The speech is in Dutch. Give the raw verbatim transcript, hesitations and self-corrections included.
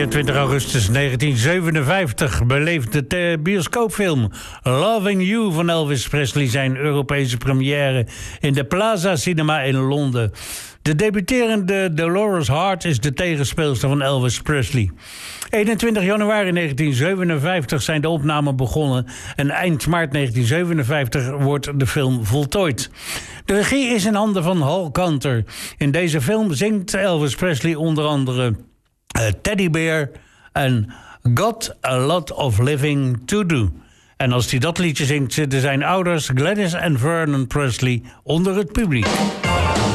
vierentwintig augustus negentien zevenenvijftig beleefde de bioscoopfilm Loving You van Elvis Presley zijn Europese première in de Plaza Cinema in Londen. De debuterende Dolores Hart is de tegenspeelster van Elvis Presley. eenentwintig januari negentien zevenenvijftig zijn de opnamen begonnen en eind maart negentien zevenenvijftig wordt de film voltooid. De regie is in handen van Hal Kanter. In deze film zingt Elvis Presley onder andere uh, Teddy Bear en Got a Lot of Living to Do. En als hij dat liedje zingt, zitten zijn ouders Gladys en Vernon Presley onder het publiek.